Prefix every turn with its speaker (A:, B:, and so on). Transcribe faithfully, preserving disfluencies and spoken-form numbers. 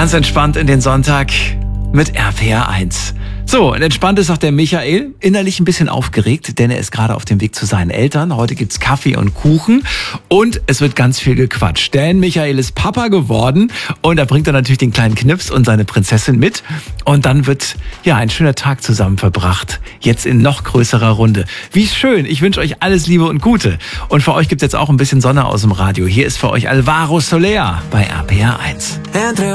A: Ganz entspannt in den Sonntag mit R P R eins. So, und entspannt ist auch der Michael, innerlich ein bisschen aufgeregt, denn er ist gerade auf dem Weg zu seinen Eltern. Heute gibt's Kaffee und Kuchen und es wird ganz viel gequatscht. Denn Michael ist Papa geworden und da bringt er natürlich den kleinen Knips und seine Prinzessin mit. Und dann wird ja ein schöner Tag zusammen verbracht, jetzt in noch größerer Runde. Wie schön, ich wünsche euch alles Liebe und Gute. Und für euch gibt's jetzt auch ein bisschen Sonne aus dem Radio. Hier ist für euch Alvaro Soler bei R P R eins.